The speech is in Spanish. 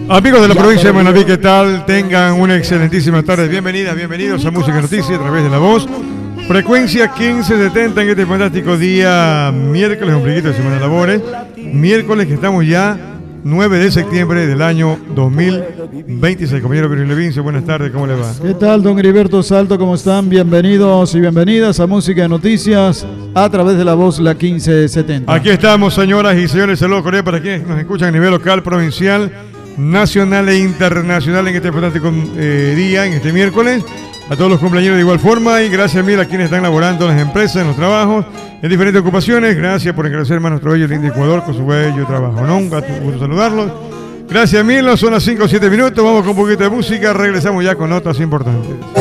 Amigos de la provincia de Manabí, ¿qué tal? Tengan una excelentísima tarde. Bienvenidos a Música Noticia a través de La Voz. Frecuencia 1570 en este fantástico día miércoles, un poquito de semana de labores. Miércoles que estamos ya 9 de septiembre del año 2026. Compañero Pedro Levincio, buenas tardes, ¿cómo le va? ¿Qué tal, don Heriberto Salto? ¿Cómo están? Bienvenidos y bienvenidas a Música de Noticias a través de La Voz, la 1570. Aquí estamos, señoras y señores. Saludos cordiales para quienes nos escuchan a nivel local, provincial, nacional e internacional en este fantástico día, en este miércoles. A todos los compañeros de igual forma y gracias mil a quienes están laborando en las empresas, en los trabajos, en diferentes ocupaciones. Gracias por agradecer más a nuestro bello lindo Ecuador con su bello trabajo, ¿no? Un gusto saludarlos. Gracias mil, son las 5 o 7 minutos, vamos con un poquito de música, regresamos ya con notas importantes.